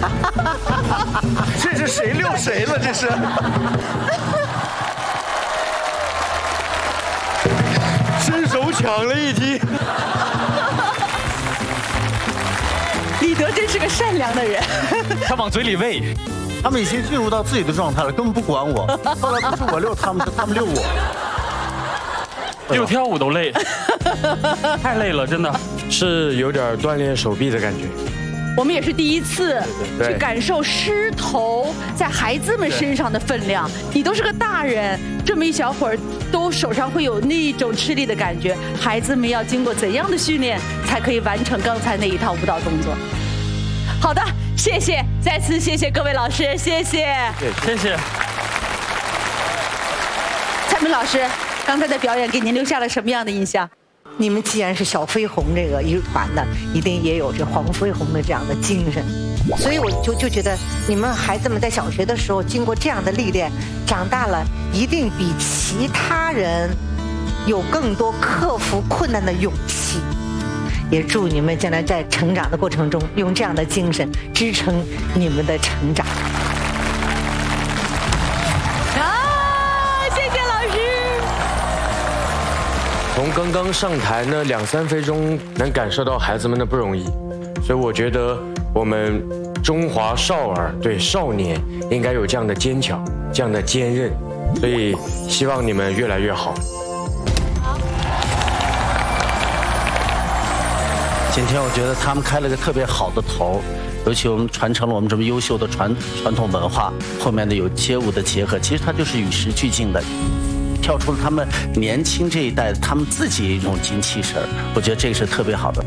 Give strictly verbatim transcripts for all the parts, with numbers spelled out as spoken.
这是谁溜谁了？这是。伸手抢了一击。 李德真是个善良的人， 他往嘴里喂。 他们已经进入到自己的状态了，根本不管我。后来不是我遛他们，是他们遛我。 遛跳舞都累，太累了，真的是有点锻炼手臂的感觉。 我们也是第一次对去感受狮头在孩子们身上的分量。你都是个大人，这么一小会儿都手上会有那种吃力的感觉，孩子们要经过怎样的训练才可以完成刚才那一套舞蹈动作？好的，谢谢，再次谢谢各位老师，谢谢， 谢谢。 蔡明老师，刚才的表演给您留下了什么样的印象？ 你们既然是小飞鸿这个艺术团的，一定也有这黄飞鸿的这样的精神，所以我就就觉得你们孩子们在小学的时候经过这样的历练，长大了一定比其他人有更多克服困难的勇气。也祝你们将来在成长的过程中，用这样的精神支撑你们的成长。 从刚刚上台那两三分钟，能感受到孩子们的不容易，所以我觉得我们中华少儿对少年应该有这样的坚强，这样的坚韧，所以希望你们越来越好。 今天我觉得他们开了个特别好的头，尤其我们传承了我们这么优秀的传传统文化，后面的有街舞的结合，其实它就是与时俱进的。跳出了他们年轻这一代他们自己一种精气神儿，我觉得这个是特别好的。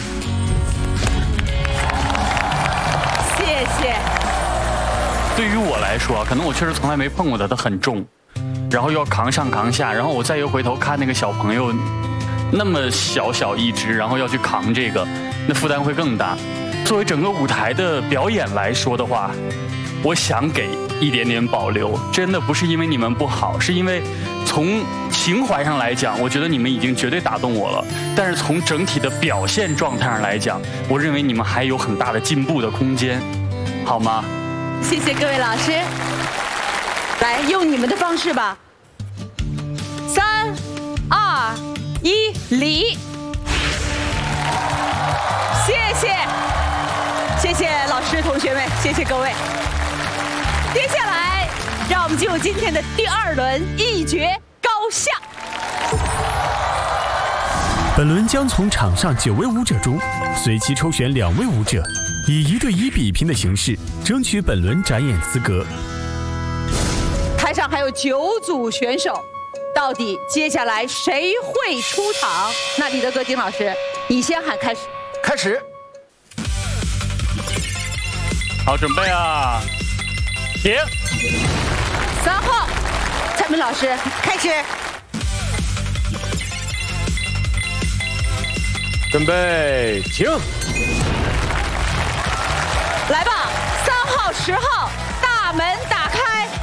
谢谢。 对于我来说，可能我确实从来没碰过它，它很重，然后又要扛上扛下，然后我再又回头看那个小朋友，那么小小一只，然后要去扛这个，那负担会更大。作为整个舞台的表演来说的话，我想给一点点保留，真的不是因为你们不好，是因为从情怀上来讲，我觉得你们已经绝对打动我了。但是从整体的表现状态上来讲，我认为你们还有很大的进步的空间，好吗？ 谢谢各位老师，来用你们的方式吧。三、二、一，礼。谢谢，谢谢老师同学们，谢谢各位。接下来，让我们进入今天的第二轮一决高下。 本轮将从场上九位舞者中随机抽选两位舞者，以一对一比拼的形式争取本轮展演资格。 台上还有九组选手，到底接下来谁会出场？那李德格金老师，你先喊开始。 开始。 好，准备啊！停。 三号，蔡明老师开始。 准备，停。 来吧，三号、十号，大门打开。